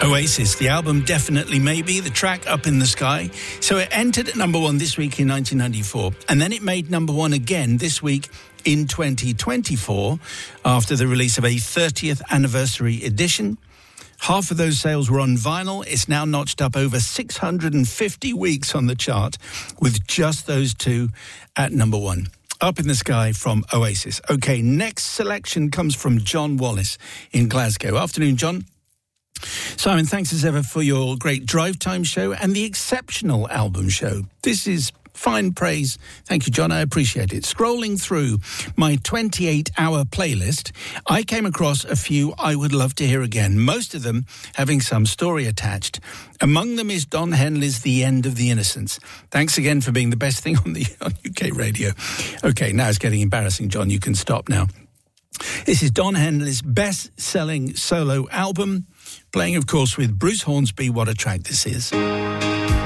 Oasis, the album Definitely Maybe, the track Up in the Sky. So it entered at number one this week in 1994, and then it made number one again this week in 2024 after the release of a 30th anniversary edition. Half of those sales were on vinyl. It's now notched up over 650 weeks on the chart with just those two at number one. Up in the Sky from Oasis. OK, next selection comes from John Wallace in Glasgow. Afternoon, John. Simon, thanks as ever for your great drive time show and the exceptional album show. This is fine praise. Thank you, John. I appreciate it. Scrolling through my 28-hour playlist, I came across a few I would love to hear again, most of them having some story attached. Among them is Don Henley's The End of the Innocents. Thanks again for being the best thing on UK radio. OK, now it's getting embarrassing, John. You can stop now. This is Don Henley's best-selling solo album, playing, of course, with Bruce Hornsby. What a track this is.